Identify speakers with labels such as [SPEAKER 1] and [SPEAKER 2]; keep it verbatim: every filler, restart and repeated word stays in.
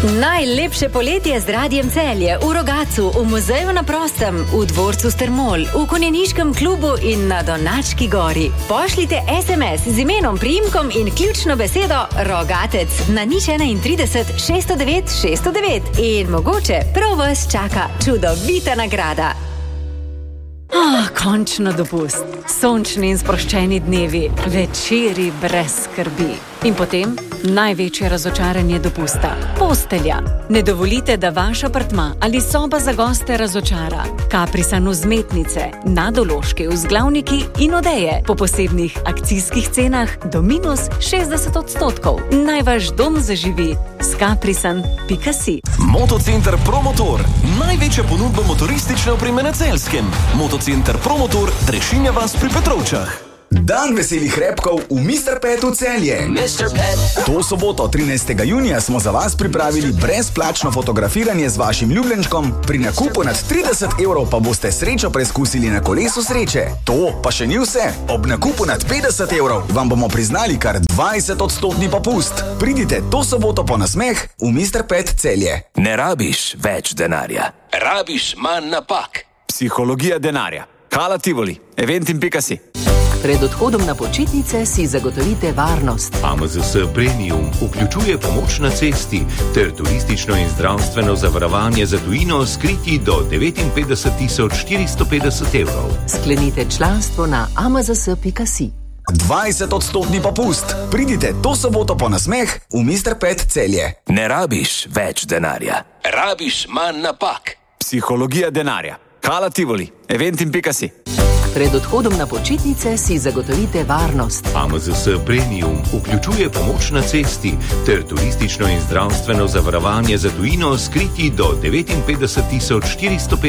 [SPEAKER 1] Najlepše poletje z Radiem Celje v Rogatcu, v muzeju na prostem, v dvorcu Strmol, v konjeniškem klubu in na Donački gori. Pošljite es em es z imenom, priimkom in ključno besedo Rogatec na nič trideset šeststo devet šeststo devet in mogoče prav vas čaka čudovita nagrada. Ah, končno dopust. Sončni in sproščeni dnevi, večeri brez skrbi. In potem največje razočaranje dopusta. Postelja. Ne dovolite, da vaš apartma ali soba za goste razočara. Kaprisan vzmetnice, nadološke vzglavniki in odeje po posebnih akcijskih cenah do minus šestdeset odstotkov. Naj vaš dom zaživi s kaprisan pika si.
[SPEAKER 2] Motocenter Promotor. Največja ponudba motoristične opreme na Celjskem. Motocenter Promotor, Trešinja vas pri Petrovčah.
[SPEAKER 3] Dan veselih repkov v mister Petu Celje.
[SPEAKER 4] mister Pet.
[SPEAKER 3] To soboto, trinajstega junija, smo za vas pripravili brezplačno fotografiranje z vašim ljubljenčkom. Pri nakupu nad trideset evrov pa boste srečo preizkusili na kolesu sreče. To pa še ni vse. Ob nakupu nad petdeset evrov vam bomo priznali kar dvajset odstotni popust. Pridite to soboto po nasmeh v mister Pet Celje.
[SPEAKER 2] Ne rabiš več denarja. Rabiš manj napak. Psihologija denarja. Hala Tivoli. Eventim pika si.
[SPEAKER 5] Pred odhodom na počitnice si zagotovite varnost.
[SPEAKER 6] A M Z S Premium vključuje pomoč na cesti ter turistično in zdravstveno zavarovanje za tujino s kriti do devetinpetdeset tisoč štiristo petdeset evrov.
[SPEAKER 5] Sklenite članstvo na a m z s pika si.
[SPEAKER 3] dvajset odstotni popust. Pridite to soboto po nasmeh v mister Pet Celje.
[SPEAKER 2] Ne rabiš več denarja. Rabiš manj napak. Psihologija denarja. Hala Tivoli. Eventim pika si.
[SPEAKER 5] Pred odhodom na počitnice si zagotovite varnost.
[SPEAKER 6] A M Z S Premium vključuje pomoč na cesti ter turistično in zdravstveno zavarovanje za tujino s kriti do devetinpetdeset tisoč štiristo petdeset